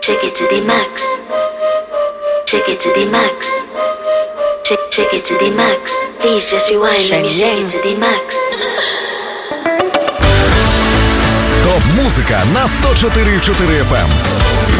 Take it to the max. Take it to the max. Take it to the max. Please just rewind. Let me shake it to the max. ТОП-музика на 104.4 FM.